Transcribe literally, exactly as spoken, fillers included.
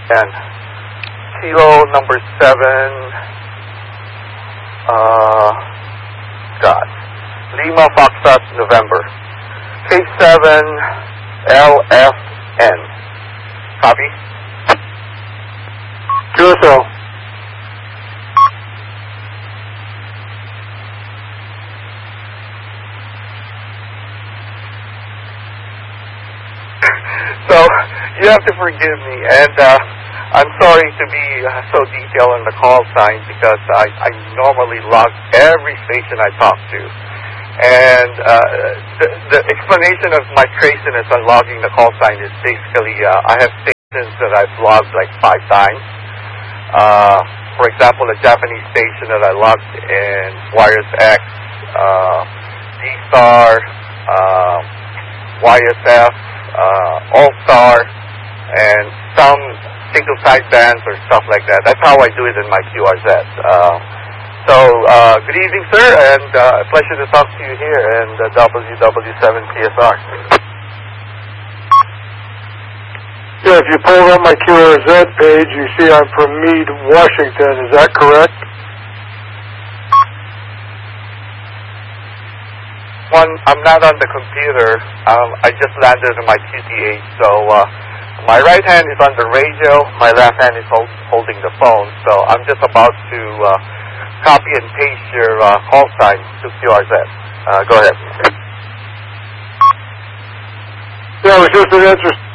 And Kilo number seven, uh, Scott. Lima Foxtrot November. K seven L F N. Copy? Q S L. So, you have to forgive me, and uh, I'm sorry to be uh, so detailed on the call sign because I, I normally log every station I talk to. And uh, the, the explanation of my traciness on logging the call sign is basically uh, I have stations that I've logged like five times. Uh, for example, a Japanese station that I logged in Wires X, uh, D-Star, uh, Y S F, uh, All-Star, and some single sidebands or stuff like that. That's how I do it in my Q R Z. Uh, so, uh, good evening, sir, and uh, a pleasure to talk to you here in the W W seven P S R. Yeah, if you pull on my Q R Z page, you see I'm from Meade, Washington. Is that correct? One, I'm not on the computer. Um, I just landed on my Q T H, so uh, my right hand is on the radio, my left hand is hold, holding the phone, so I'm just about to uh, copy and paste your uh, call sign to Q R Z. Uh, go ahead. Yeah, it was just an interest.